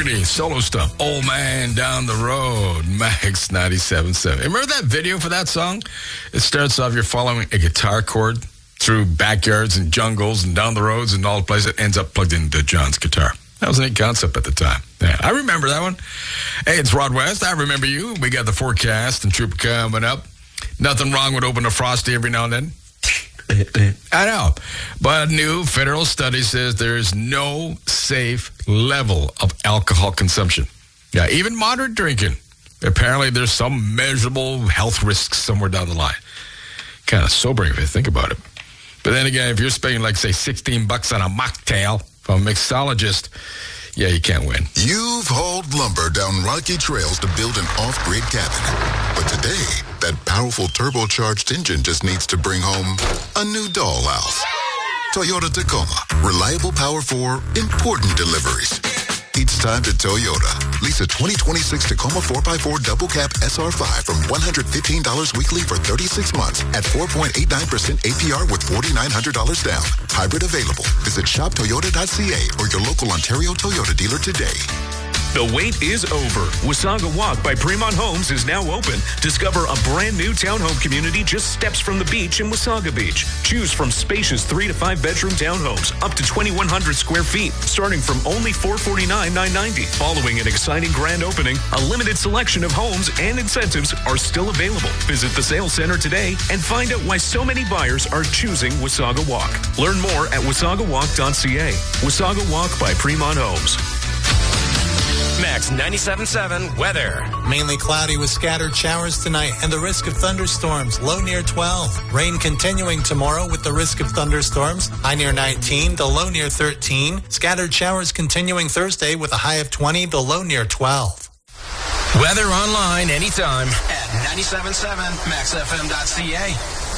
Fogerty, solo stuff. Old Man Down the Road, Max 97.7. Remember that video for that song? It starts off, you're following a guitar chord through backyards and jungles and down the roads and all the places. It ends up plugged into John's guitar. That was a neat concept at the time. Yeah, I remember that one. Hey, it's Rod West. I remember you. We got the forecast and Trooper coming up. Nothing wrong with opening a Frosty every now and then. I know. But a new federal study says there's no safe level of alcohol consumption. Yeah, even moderate drinking. Apparently there's some measurable health risks somewhere down the line. Kind of sobering if you think about it. But then again, if you're spending, like, say, $16 on a mocktail from a mixologist, yeah, you can't win. You've hauled lumber down rocky trails to build an off-grid cabin. But today, that powerful turbocharged engine just needs to bring home a new dollhouse. Toyota Tacoma. Reliable power for important deliveries. It's time to Toyota. Lease a 2026 Tacoma 4x4 double cab SR5 from $115 weekly for 36 months at 4.89% APR with $4,900 down. Hybrid available. Visit shoptoyota.ca or your local Ontario Toyota dealer today. The wait is over. Wasaga Walk by Fremont Homes is now open. Discover a brand new townhome community just steps from the beach in Wasaga Beach. Choose from spacious 3 to 5 bedroom townhomes up to 2,100 square feet, starting from only $449,990. Following an exciting grand opening, a limited selection of homes and incentives are still available. Visit the sales center today and find out why so many buyers are choosing Wasaga Walk. Learn more at wasagawalk.ca. Wasaga Walk by Fremont Homes. Max 97.7 weather. Mainly cloudy with scattered showers tonight and the risk of thunderstorms. Low near 12. Rain continuing tomorrow with the risk of thunderstorms. High near 19, the low near 13. Scattered showers continuing Thursday with a high of 20, the low near 12. Weather online anytime at 97.7maxfm.ca.